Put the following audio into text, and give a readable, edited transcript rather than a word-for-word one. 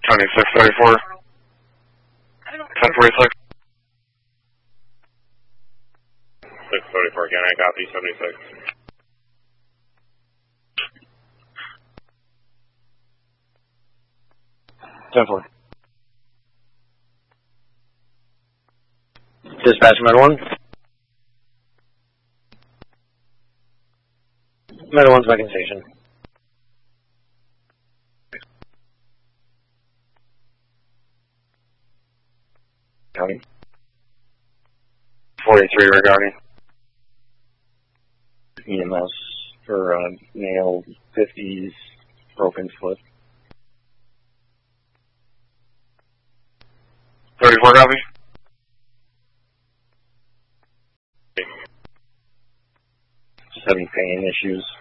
2634. 1046. 634 again, I copy 76. Definitely. Dispatch Med 1. Med 1's back in station. County. 43 regarding. EMS for nail 50s, broken foot. 34 copy. Just having pain issues.